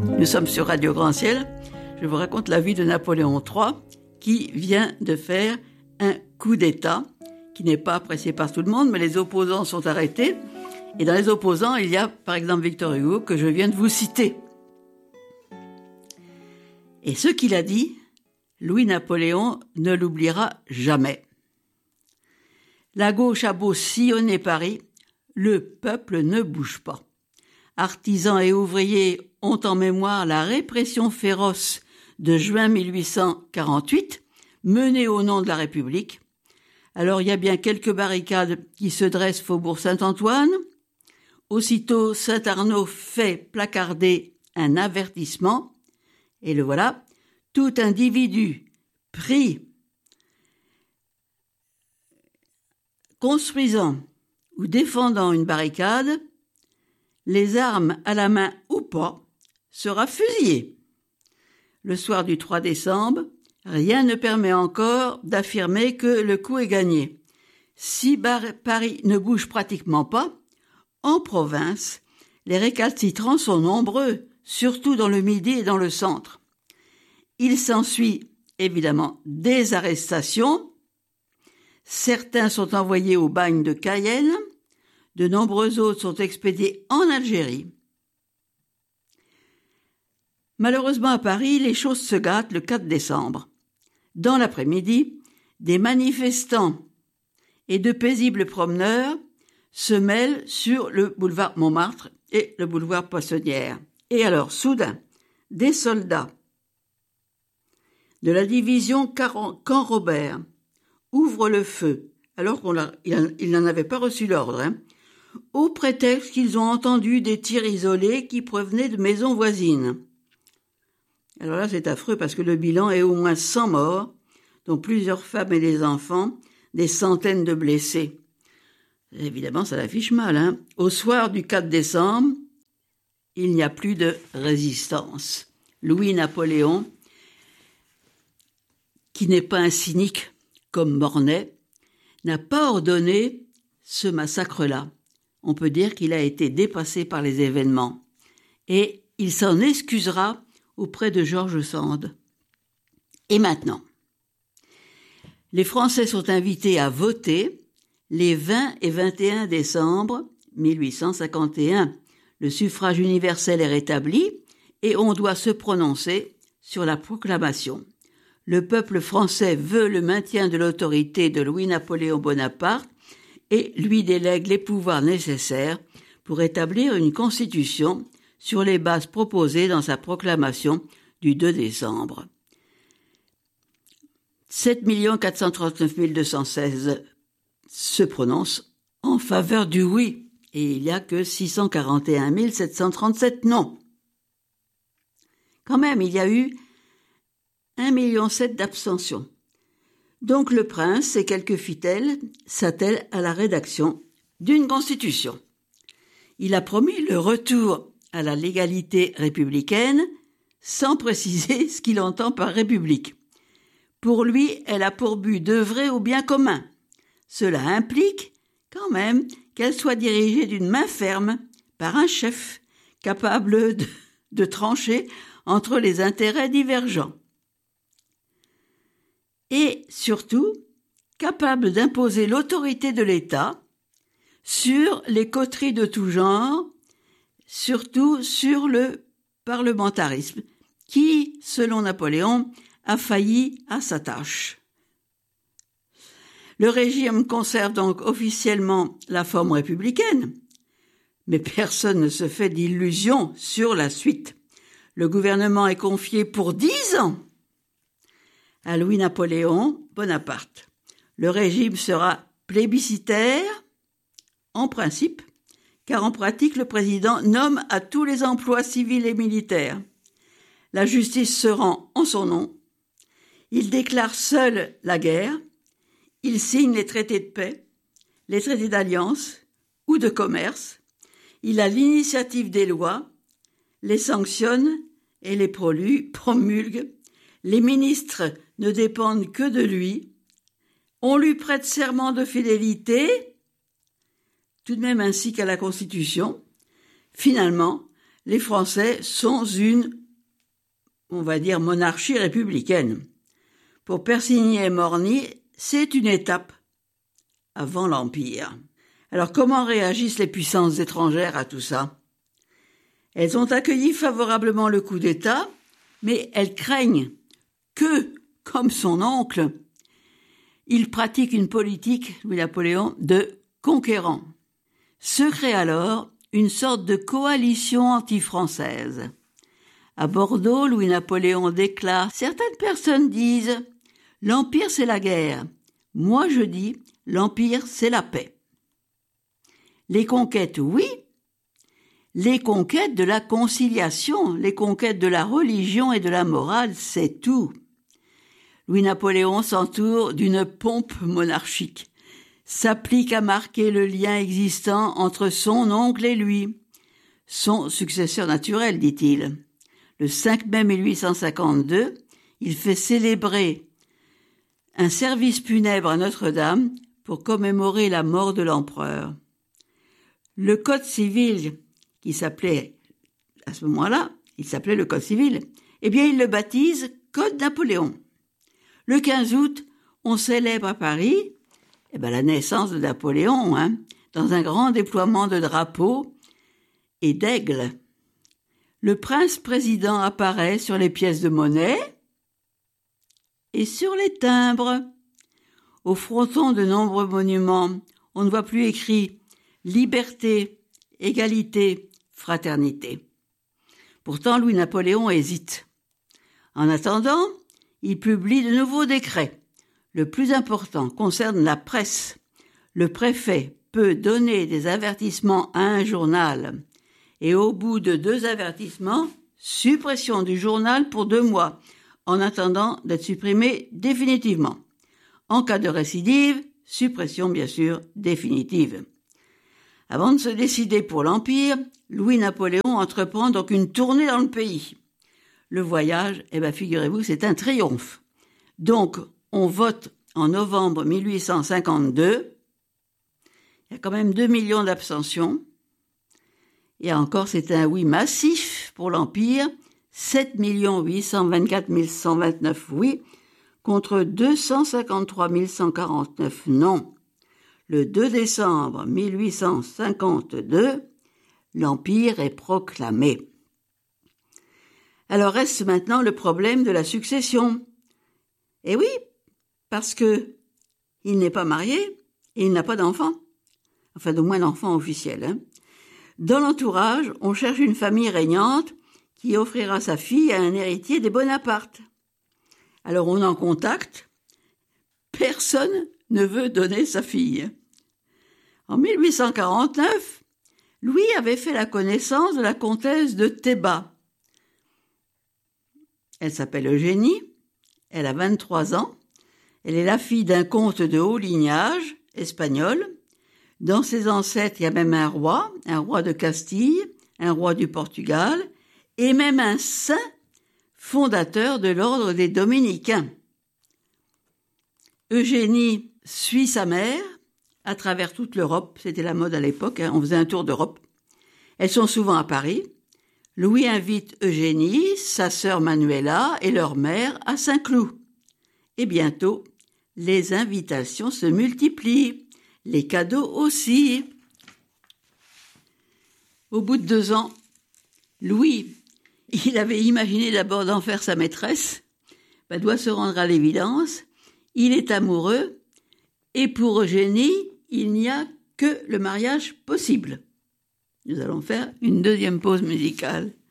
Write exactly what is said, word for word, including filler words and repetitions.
Nous sommes sur Radio Grand Ciel. Je vous raconte la vie de Napoléon trois qui vient de faire un coup d'État qui n'est pas apprécié par tout le monde, mais les opposants sont arrêtés. Et dans les opposants, il y a par exemple Victor Hugo que je viens de vous citer. Et ce qu'il a dit, Louis-Napoléon ne l'oubliera jamais. La gauche a beau sillonner Paris, le peuple ne bouge pas. Artisans et ouvriers ont en mémoire la répression féroce de juin mille huit cent quarante-huit, menée au nom de la République. Alors il y a bien quelques barricades qui se dressent faubourg Saint-Antoine. Aussitôt, Saint-Arnaud fait placarder un avertissement, et le voilà, tout individu pris construisant ou défendant une barricade, les armes à la main ou pas, sera fusillé. Le soir du trois décembre, rien ne permet encore d'affirmer que le coup est gagné. Si Paris ne bouge pratiquement pas, en province, les récalcitrants sont nombreux, surtout dans le Midi et dans le centre. Il s'ensuit évidemment des arrestations. Certains sont envoyés au bagne de Cayenne. De nombreux autres sont expédiés en Algérie. Malheureusement à Paris, les choses se gâtent le quatre décembre. Dans l'après-midi, des manifestants et de paisibles promeneurs se mêlent sur le boulevard Montmartre et le boulevard Poissonnière. Et alors, soudain, des soldats de la division Camp-Robert ouvrent le feu, alors qu'ils n'en avaient pas reçu l'ordre, hein, au prétexte qu'ils ont entendu des tirs isolés qui provenaient de maisons voisines. Alors là, c'est affreux parce que le bilan est au moins cent morts, dont plusieurs femmes et des enfants, des centaines de blessés. Évidemment, ça l'affiche mal, hein. Au soir du quatre décembre, il n'y a plus de résistance. Louis-Napoléon, qui n'est pas un cynique comme Mornay, n'a pas ordonné ce massacre-là. On peut dire qu'il a été dépassé par les événements. Et il s'en excusera auprès de George Sand. Et maintenant, les Français sont invités à voter les vingt et vingt et un décembre mille huit cent cinquante et un. Le suffrage universel est rétabli et on doit se prononcer sur la proclamation. Le peuple français veut le maintien de l'autorité de Louis-Napoléon Bonaparte et lui délègue les pouvoirs nécessaires pour établir une constitution sur les bases proposées dans sa proclamation du deux décembre. sept millions quatre cent trente-neuf mille deux cent seize se prononcent en faveur du oui, et il n'y a que six cent quarante et un mille sept cent trente-sept non. Quand même, il y a eu un virgule sept million d'abstentions. Donc le prince et quelques fidèles s'attellent à la rédaction d'une constitution. Il a promis le retour à la légalité républicaine sans préciser ce qu'il entend par république. Pour lui, elle a pour but d'œuvrer au bien commun. Cela implique quand même qu'elle soit dirigée d'une main ferme par un chef capable de, de trancher entre les intérêts divergents. Et surtout, capable d'imposer l'autorité de l'État sur les coteries de tout genre, surtout sur le parlementarisme, qui, selon Napoléon, a failli à sa tâche. Le régime conserve donc officiellement la forme républicaine, mais personne ne se fait d'illusions sur la suite. Le gouvernement est confié pour dix ans à Louis-Napoléon Bonaparte. Le régime sera plébiscitaire, en principe, car en pratique, le président nomme à tous les emplois civils et militaires. La justice se rend en son nom. Il déclare seul la guerre. Il signe les traités de paix, les traités d'alliance ou de commerce. Il a l'initiative des lois, les sanctionne et les promulgue. Les ministres ne dépendent que de lui. On lui prête serment de fidélité, tout de même ainsi qu'à la Constitution. Finalement, les Français sont une, on va dire, monarchie républicaine. Pour Persigny et Morny, c'est une étape avant l'Empire. Alors comment réagissent les puissances étrangères à tout ça? Elles ont accueilli favorablement le coup d'État, mais elles craignent que, comme son oncle, il pratique une politique, Louis-Napoléon, de conquérant. Se crée alors une sorte de coalition anti-française. À Bordeaux, Louis-Napoléon déclare « Certaines personnes disent « L'Empire, c'est la guerre. Moi, je dis « L'Empire, c'est la paix. » Les conquêtes, oui. Les conquêtes de la conciliation, les conquêtes de la religion et de la morale, c'est tout. Louis-Napoléon s'entoure d'une pompe monarchique, s'applique à marquer le lien existant entre son oncle et lui. Son successeur naturel, dit-il. Le cinq mai mille huit cent cinquante-deux, il fait célébrer un service funèbre à Notre-Dame pour commémorer la mort de l'empereur. Le Code civil, qui s'appelait, à ce moment-là, il s'appelait le Code civil, eh bien, il le baptise Code Napoléon. Le quinze août, on célèbre à Paris eh ben, la naissance de Napoléon, hein, dans un grand déploiement de drapeaux et d'aigles. Le prince-président apparaît sur les pièces de monnaie et sur les timbres. Au fronton de nombreux monuments, on ne voit plus écrit « Liberté, égalité, fraternité ». Pourtant, Louis-Napoléon hésite. En attendant, il publie de nouveaux décrets. Le plus important concerne la presse. Le préfet peut donner des avertissements à un journal et au bout de deux avertissements, suppression du journal pour deux mois, en attendant d'être supprimé définitivement. En cas de récidive, suppression bien sûr définitive. Avant de se décider pour l'Empire, Louis-Napoléon entreprend donc une tournée dans le pays. Le voyage, eh ben figurez-vous, c'est un triomphe. Donc, on vote en novembre mille huit cent cinquante-deux. Il y a quand même deux millions d'abstentions. Et encore, c'est un oui massif pour l'Empire. sept millions huit cent vingt-quatre mille cent vingt-neuf oui contre deux cent cinquante-trois mille cent quarante-neuf non. Le deux décembre mille huit cent cinquante-deux, l'Empire est proclamé. Alors reste maintenant le problème de la succession. Eh oui, parce que il n'est pas marié et il n'a pas d'enfant. Enfin, de moins d'enfants officiels. Hein. Dans l'entourage, on cherche une famille régnante qui offrira sa fille à un héritier des Bonaparte. Alors on en contacte. Personne ne veut donner sa fille. En mille huit cent quarante-neuf, Louis avait fait la connaissance de la comtesse de Théba. Elle s'appelle Eugénie, elle a vingt-trois ans, elle est la fille d'un comte de haut lignage, espagnol. Dans ses ancêtres, il y a même un roi, un roi de Castille, un roi du Portugal, et même un saint fondateur de l'ordre des Dominicains. Eugénie suit sa mère à travers toute l'Europe, c'était la mode à l'époque, hein, on faisait un tour d'Europe. Elles sont souvent à Paris. Louis invite Eugénie, sa sœur Manuela et leur mère à Saint-Cloud. Et bientôt, les invitations se multiplient, les cadeaux aussi. Au bout de deux ans, Louis, il avait imaginé d'abord d'en faire sa maîtresse, ben, doit se rendre à l'évidence, il est amoureux, et pour Eugénie, il n'y a que le mariage possible. Nous allons faire une deuxième pause musicale.